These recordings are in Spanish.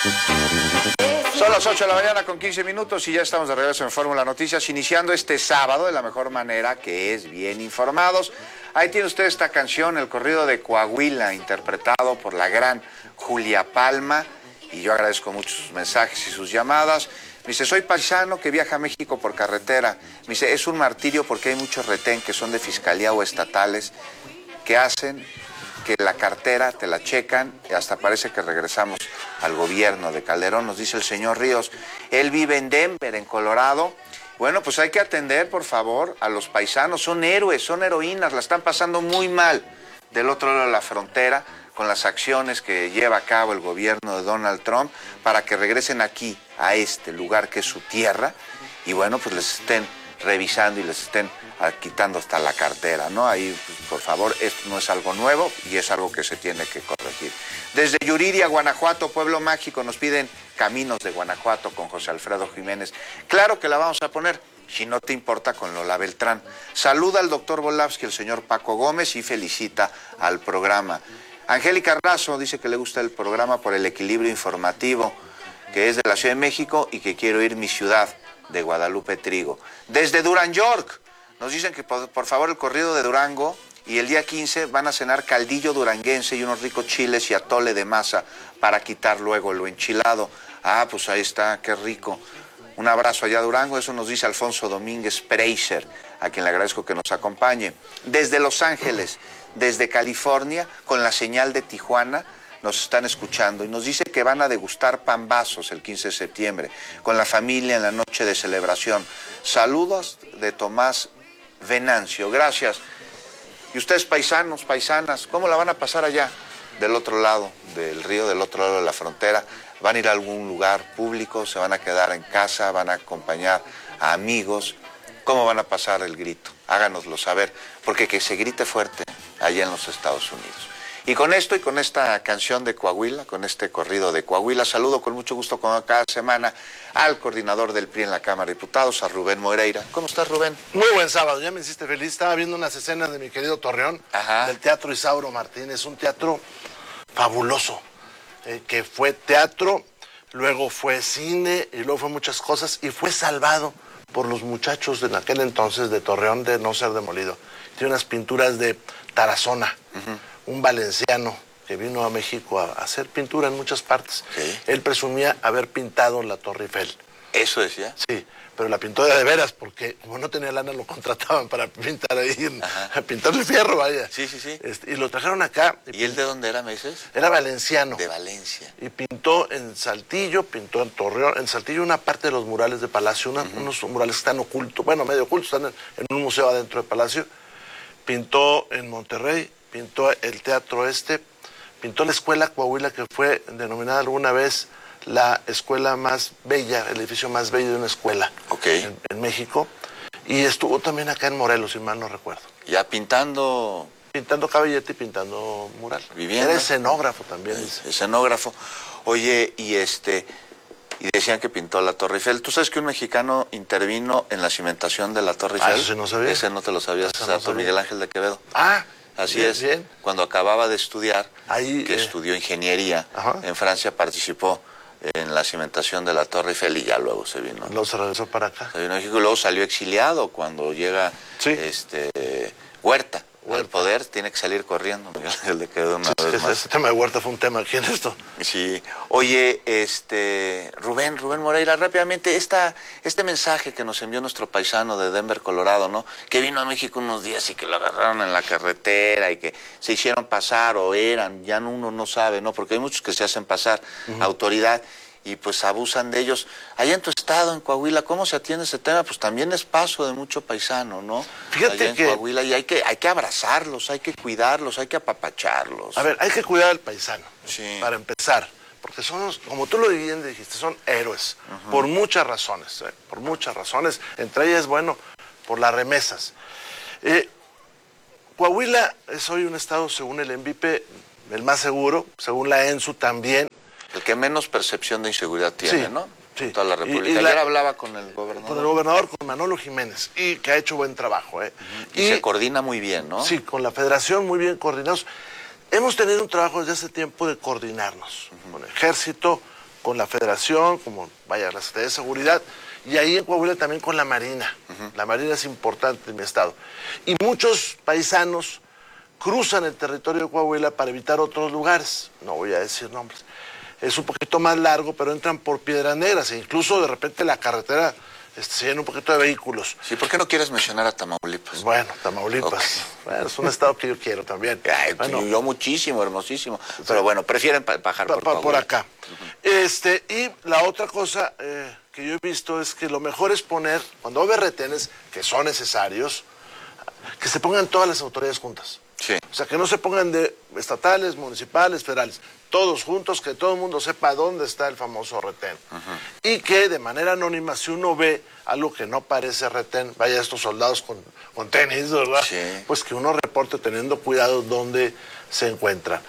Son las 8 de la mañana con 15 minutos y ya estamos de regreso en Fórmula Noticias, iniciando este sábado de la mejor manera, que es bien informados. Ahí tiene usted esta canción, El Corrido de Coahuila, interpretado por la gran Julia Palma, y yo agradezco mucho sus mensajes y sus llamadas. Me dice, soy paisano que viaja a México por carretera. Me dice, es un martirio porque hay muchos retén que son de fiscalía o estatales que hacen que la cartera te la checan y hasta parece que regresamos al gobierno de Calderón, nos dice el señor Ríos. Él vive en Denver, en Colorado. Bueno, pues hay que atender, por favor, a los paisanos. Son héroes, son heroínas, la están pasando muy mal del otro lado de la frontera con las acciones que lleva a cabo el gobierno de Donald Trump para que regresen aquí, a este lugar que es su tierra, y bueno, pues les estén revisando y les estén quitando hasta la cartera, ¿no? Ahí, pues, por favor, esto no es algo nuevo y es algo que se tiene que corregir. Desde Yuriria, Guanajuato, Pueblo Mágico, nos piden Caminos de Guanajuato con José Alfredo Jiménez. Claro que la vamos a poner, si no te importa, con Lola Beltrán. Saluda al doctor Volavsky, el señor Paco Gómez, y felicita al programa. Angélica Razo dice que le gusta el programa por el equilibrio informativo, que es de la Ciudad de México y que quiero ir mi ciudad, de Guadalupe Trigo. Desde Durán, York, nos dicen que por favor el corrido de Durango, y el día 15 van a cenar caldillo duranguense y unos ricos chiles y atole de masa para quitar luego lo enchilado. Ah, pues ahí está, qué rico. Un abrazo allá a Durango, eso nos dice Alfonso Domínguez Preiser, a quien le agradezco que nos acompañe. Desde Los Ángeles, desde California, con la señal de Tijuana, nos están escuchando y nos dice que van a degustar pambazos el 15 de septiembre con la familia en la noche de celebración. Saludos de Tomás Venancio, gracias. Y ustedes, paisanos, paisanas, ¿cómo la van a pasar allá del otro lado del río, del otro lado de la frontera? ¿Van a ir a algún lugar público? ¿Se van a quedar en casa? ¿Van a acompañar a amigos? ¿Cómo van a pasar el grito? Háganoslo saber, porque que se grite fuerte allá en los Estados Unidos. Y con esto y con esta canción de Coahuila, con este corrido de Coahuila, saludo con mucho gusto como cada semana al coordinador del PRI en la Cámara de Diputados, a Rubén Moreira. ¿Cómo estás, Rubén? Muy buen sábado, ya me hiciste feliz. Estaba viendo unas escenas de mi querido Torreón, del Teatro Isauro Martínez, un teatro fabuloso, que fue teatro, luego fue cine y luego fue muchas cosas y fue salvado por los muchachos de aquel entonces de Torreón de no ser demolido. Tiene unas pinturas de Tarazona. Un valenciano que vino a México a hacer pintura en muchas partes. Sí. Él presumía haber pintado la Torre Eiffel. ¿Eso decía? Sí, pero la pintó de veras, porque como no tenía lana lo contrataban para pintar ahí, a pintar el fierro, vaya. Sí, sí, sí. Y lo trajeron acá. ¿Y él de dónde era, me dices? Era valenciano. De Valencia. Y pintó en Saltillo, pintó en Torreón. En Saltillo una parte de los murales de Palacio, unos murales que están ocultos, bueno, medio ocultos, están en un museo adentro de Palacio. Pintó en Monterrey, pintó el teatro pintó la escuela Coahuila, que fue denominada alguna vez la escuela más bella, el edificio más bello de una escuela en México. Y estuvo también acá en Morelos, si mal no recuerdo. Ya pintando caballete y pintando mural. Viviendo. Era escenógrafo también. Escenógrafo. Oye, y decían que pintó la Torre Eiffel. ¿Tú sabes que un mexicano intervino en la cimentación de la Torre Eiffel? Eso sí no sabía. Ese no te lo sabías, exacto, Miguel Ángel de Quevedo. Así bien, es. Bien. Cuando acababa de estudiar, ahí, que estudió ingeniería en Francia, participó en la cimentación de la Torre Eiffel y ya luego se vino. Luego se regresó para acá. Se vino a México y luego salió exiliado cuando llega Huerta. Al poder, tiene que salir corriendo. Miguel le quedó una vez más. Ese tema de Huerta fue un tema aquí en esto. Sí. Oye, Rubén Moreira, rápidamente, este mensaje que nos envió nuestro paisano de Denver, Colorado, ¿no? Que vino a México unos días y que lo agarraron en la carretera y que se hicieron pasar o eran, ya uno no sabe, ¿no? Porque hay muchos que se hacen pasar autoridad y pues abusan de ellos. Allá en tu estado, en Coahuila, ¿cómo se atiende ese tema? Pues también es paso de mucho paisano, ¿no? Fíjate allá en Coahuila, y hay que abrazarlos, hay que cuidarlos, hay que apapacharlos. A ver, hay que cuidar al paisano, sí, para empezar, porque son, como tú lo bien dijiste, son héroes, por muchas razones, por muchas razones, entre ellas, bueno, por las remesas. Coahuila es hoy un estado, según el ENVIPE, el más seguro, según la ENSU también. El que menos percepción de inseguridad tiene, ¿no? Sí. Toda la República. Ayer hablaba con el gobernador. Con el gobernador, con Manolo Jiménez, y que ha hecho buen trabajo. Y se coordina muy bien, ¿no? Sí, con la federación muy bien coordinados. Hemos tenido un trabajo desde hace tiempo de coordinarnos con el ejército, con la Federación, como vaya, la Secretaría de Seguridad, y ahí en Coahuila también con la Marina. La Marina es importante en mi estado. Y muchos paisanos cruzan el territorio de Coahuila para evitar otros lugares. No voy a decir nombres. Es un poquito más largo, pero entran por Piedras Negras e incluso de repente la carretera se llena un poquito de vehículos. Sí, ¿por qué no quieres mencionar a Tamaulipas? Bueno, Tamaulipas. Okay. Bueno, es un estado que yo quiero también. Ay, bueno, yo muchísimo, hermosísimo. Sí. Pero bueno, prefieren bajar por acá. Y la otra cosa que yo he visto es que lo mejor es poner, cuando hay retenes, que son necesarios, que se pongan todas las autoridades juntas. Sí. O sea, que no se pongan de estatales, municipales, federales, todos juntos, que todo el mundo sepa dónde está el famoso retén. Y que de manera anónima, si uno ve algo que no parece retén, vaya estos soldados con tenis, ¿verdad? Sí. Pues que uno reporte teniendo cuidado dónde se encuentran.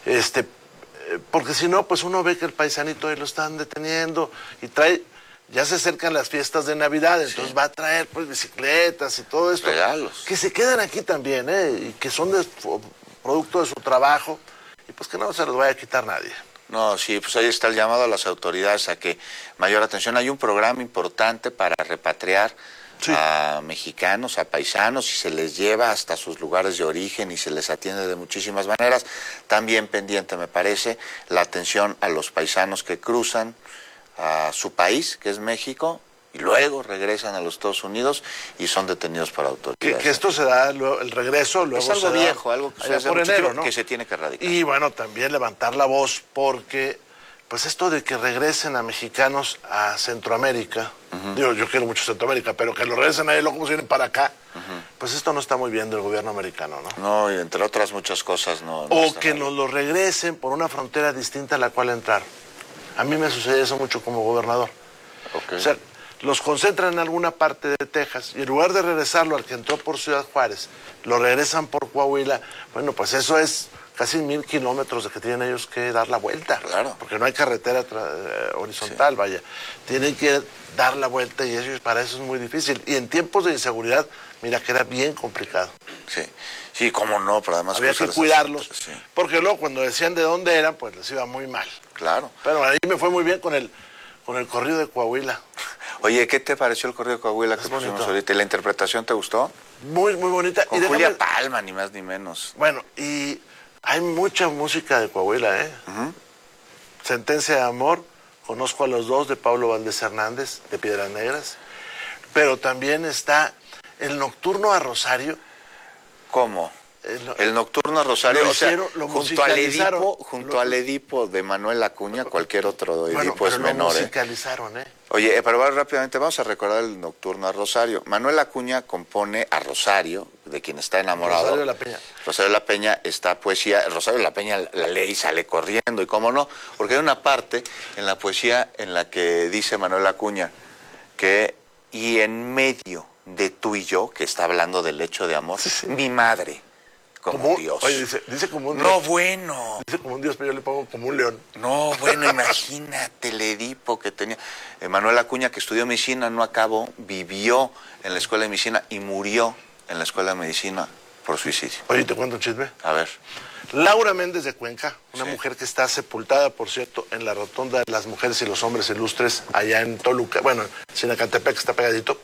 Porque si no, pues uno ve que el paisanito ahí lo están deteniendo y ya se acercan las fiestas de Navidad, entonces sí, va a traer pues bicicletas y todo esto. Regalos. Que se quedan aquí también, y que son producto de su trabajo, y pues que no se los vaya a quitar nadie. No, sí, pues ahí está el llamado a las autoridades a que mayor atención. Hay un programa importante para repatriar a mexicanos, a paisanos, y se les lleva hasta sus lugares de origen y se les atiende de muchísimas maneras. También pendiente, me parece, la atención a los paisanos que cruzan a su país, que es México, y luego regresan a los Estados Unidos y son detenidos por autoridades. Que esto se da, el regreso, luego es algo viejo, algo que se hace por enero, ¿no? Que se tiene que erradicar. Y bueno, también levantar la voz porque, pues esto de que regresen a mexicanos a Centroamérica, digo, yo quiero mucho Centroamérica, pero que lo regresen ahí, luego como vienen para acá, pues esto no está muy bien del gobierno americano, ¿no? No, y entre otras muchas cosas no. O que nos lo regresen por una frontera distinta a la cual entrar. A mí me sucede eso mucho como gobernador. Okay. O sea, los concentran en alguna parte de Texas y en lugar de regresarlo al que entró por Ciudad Juárez, lo regresan por Coahuila. Bueno, pues eso es casi 1000 kilómetros de que tienen ellos que dar la vuelta. Claro. Porque no hay carretera horizontal, vaya. Tienen que dar la vuelta y ellos, para eso es muy difícil. Y en tiempos de inseguridad, mira que era bien complicado. Sí, sí, cómo no, pero además había que cuidarlos, porque luego cuando decían de dónde eran, pues les iba muy mal. Claro. Pero ahí me fue muy bien con el corrido de Coahuila. Oye, ¿qué te pareció el corrido de Coahuila que pusimos ahorita? ¿La interpretación te gustó? Muy, muy bonita. Con Julia Palma, ni más ni menos. Bueno, y hay mucha música de Coahuila, ¿eh? Sentencia de amor, conozco a los dos, de Pablo Valdés Hernández, de Piedras Negras. Pero también está el Nocturno a Rosario. ¿Cómo? El Nocturno a Rosario, o sea, junto al Edipo de Manuel Acuña, cualquier otro Edipo es menor. Lo musicalizaron, Oye, pero rápidamente vamos a recordar el Nocturno a Rosario. Manuel Acuña compone a Rosario, de quien está enamorado. Rosario de la Peña. Rosario de la Peña, esta poesía, Rosario de la Peña la lee y sale corriendo, y cómo no, porque hay una parte en la poesía en la que dice Manuel Acuña que, y en medio de tú y yo, que está hablando del hecho de amor, mi madre, como un Dios. Oye, dice como un Dios. No, bueno. Dice como un Dios, pero yo le pongo como un león. No, bueno, imagínate el Edipo que tenía. Manuel Acuña, que estudió medicina, no acabó, vivió en la escuela de medicina y murió en la escuela de medicina por suicidio. Oye, ¿te cuento un chisme? A ver. Laura Méndez de Cuenca, una mujer que está sepultada, por cierto, en la rotonda de las mujeres y los hombres ilustres, allá en Toluca, bueno, Sinacantepec, está pegadito.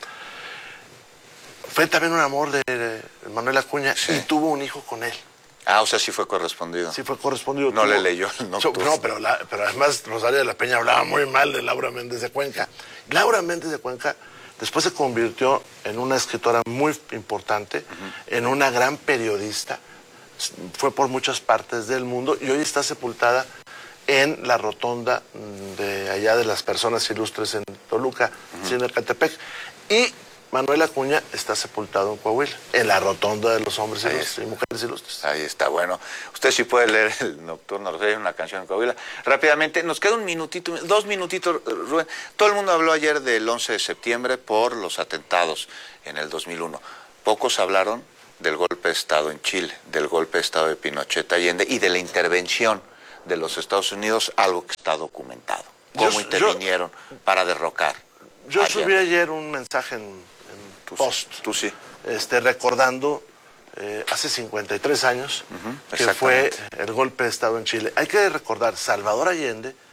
Fue también un amor de Manuel Acuña y tuvo un hijo con él. Ah, o sea, sí fue correspondido. Sí fue correspondido. No le leyó el Nocturno. No, pero además Rosario de la Peña hablaba muy mal de Laura Méndez de Cuenca. Laura Méndez de Cuenca después se convirtió en una escritora muy importante, en una gran periodista. Fue por muchas partes del mundo y hoy está sepultada en la rotonda de allá de las personas ilustres en Toluca, Sinacantepec. Y Manuel Acuña está sepultado en Coahuila, en la rotonda de los hombres ilustres y mujeres ilustres. Ahí está, bueno. Usted sí puede leer el Nocturno, hay una canción en Coahuila. Rápidamente, nos queda un minutito, 2 minutitos, Rubén. Todo el mundo habló ayer del 11 de septiembre por los atentados en el 2001. Pocos hablaron del golpe de Estado en Chile, del golpe de Estado de Pinochet Allende y de la intervención de los Estados Unidos, algo que está documentado. ¿Cómo intervinieron para derrocar? Yo subí ayer un mensaje en post, tú sí, recordando hace 53 años que fue el golpe de Estado en Chile. Hay que recordar, Salvador Allende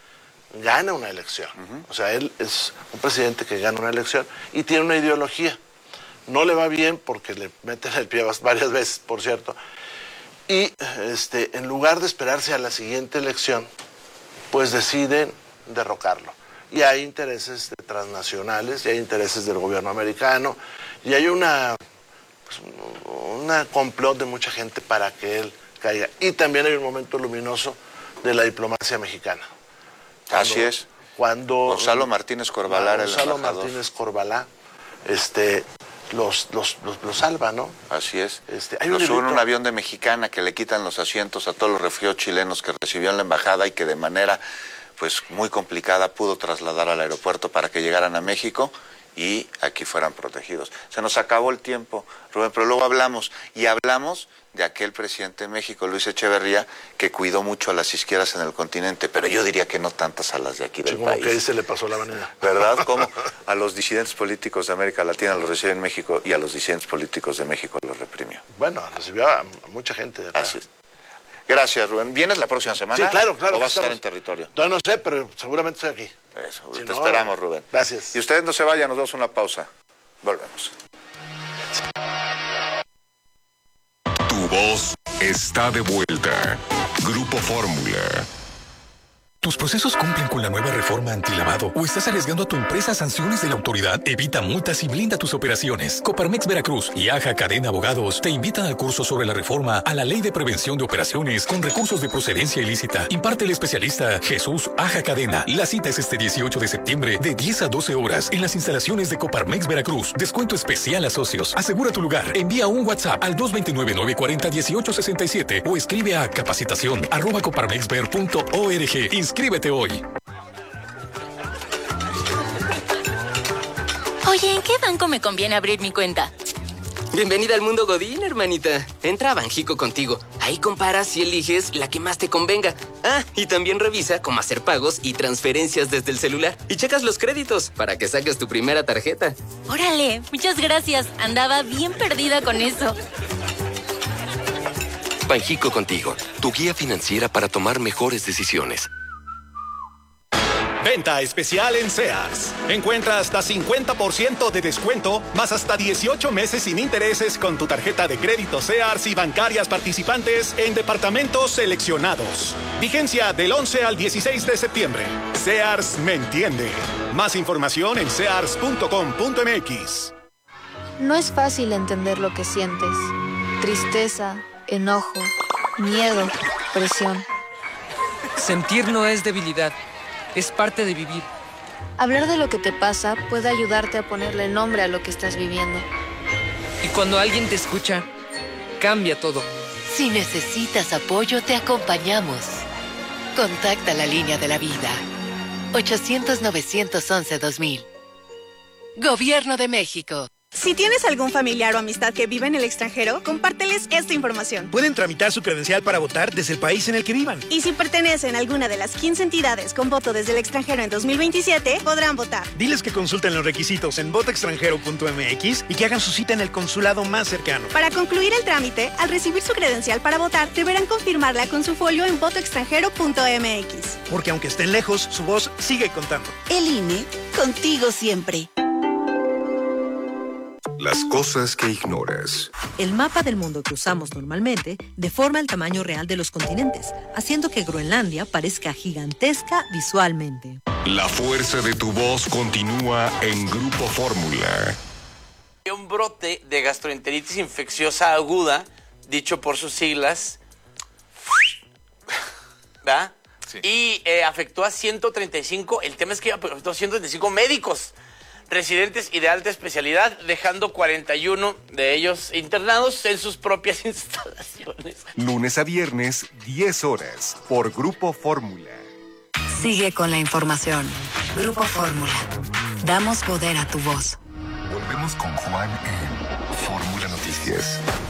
gana una elección. O sea, él es un presidente que gana una elección y tiene una ideología. No le va bien porque le meten el pie varias veces, por cierto. Y en lugar de esperarse a la siguiente elección, pues deciden derrocarlo. Y hay intereses transnacionales, y hay intereses del gobierno americano, y hay una complot de mucha gente para que él caiga. Y también hay un momento luminoso de la diplomacia mexicana. Así es. Cuando Gonzalo Martínez Corbalá, Gonzalo Martínez Corbalá, los salva, ¿no? Así es. Lo suben un avión de Mexicana que le quitan los asientos a todos los refugiados chilenos que recibió en la embajada y que de manera pues muy complicada pudo trasladar al aeropuerto para que llegaran a México y aquí fueran protegidos. Se nos acabó el tiempo, Rubén, pero luego hablamos de aquel presidente de México, Luis Echeverría, que cuidó mucho a las izquierdas en el continente, pero yo diría que no tantas a las de aquí del país. Como que ahí se le pasó la manera. ¿Verdad? Como a los disidentes políticos de América Latina los recibió en México y a los disidentes políticos de México los reprimió. Bueno, recibió a mucha gente de acá. Así es. Gracias, Rubén. ¿Vienes la próxima semana? Sí, claro. ¿O vas a estar en territorio? No sé, pero seguramente estoy aquí. Eso, te esperamos, Rubén. Gracias. Y ustedes no se vayan, nos damos una pausa. Volvemos. Tu voz está de vuelta. Grupo Fórmula. ¿Tus procesos cumplen con la nueva reforma antilavado o estás arriesgando a tu empresa a sanciones de la autoridad? Evita multas y blinda tus operaciones. Coparmex Veracruz y Aja Cadena Abogados te invitan al curso sobre la reforma a la Ley de Prevención de Operaciones con recursos de procedencia ilícita. Imparte el especialista Jesús Aja Cadena. La cita es este 18 de septiembre de 10 a 12 horas en las instalaciones de Coparmex Veracruz. Descuento especial a socios. Asegura tu lugar. Envía un WhatsApp al 229-940-1867 o escribe a capacitación@coparmexver.org. Inscríbete hoy. Oye, ¿en qué banco me conviene abrir mi cuenta? Bienvenida al mundo Godín, hermanita. Entra a Banjico contigo. Ahí comparas y eliges la que más te convenga. Ah, y también revisa cómo hacer pagos y transferencias desde el celular. Y checas los créditos para que saques tu primera tarjeta. Órale, muchas gracias. Andaba bien perdida con eso. Banjico contigo, tu guía financiera para tomar mejores decisiones. Venta especial en Sears. Encuentra hasta 50% de descuento, más hasta 18 meses sin intereses con tu tarjeta de crédito Sears y bancarias participantes en departamentos seleccionados. Vigencia del 11 al 16 de septiembre. Sears me entiende. Más información en sears.com.mx. No es fácil entender lo que sientes. Tristeza, enojo, miedo, presión. Sentir no es debilidad. Es parte de vivir. Hablar de lo que te pasa puede ayudarte a ponerle nombre a lo que estás viviendo. Y cuando alguien te escucha, cambia todo. Si necesitas apoyo, te acompañamos. Contacta la línea de la vida. 800-911-2000. Gobierno de México. Si tienes algún familiar o amistad que vive en el extranjero, compárteles esta información. Pueden tramitar su credencial para votar desde el país en el que vivan. Y si pertenecen a alguna de las 15 entidades con voto desde el extranjero en 2027, podrán votar. Diles que consulten los requisitos en votoextranjero.mx y que hagan su cita en el consulado más cercano. Para concluir el trámite, al recibir su credencial para votar, deberán confirmarla con su folio en votoextranjero.mx. Porque aunque estén lejos, su voz sigue contando. El INE, contigo siempre. Las cosas que ignoras. El mapa del mundo que usamos normalmente deforma el tamaño real de los continentes, haciendo que Groenlandia parezca gigantesca visualmente. La fuerza de tu voz continúa en Grupo Fórmula. Un brote de gastroenteritis infecciosa aguda, dicho por sus siglas, ¿verdad? Sí. Y afectó a 135, el tema es que afectó a 135 médicos residentes y de alta especialidad, dejando 41 de ellos internados en sus propias instalaciones. Lunes a viernes, 10 horas, por Grupo Fórmula. Sigue con la información. Grupo Fórmula. Damos poder a tu voz. Volvemos con Juan en Fórmula Noticias.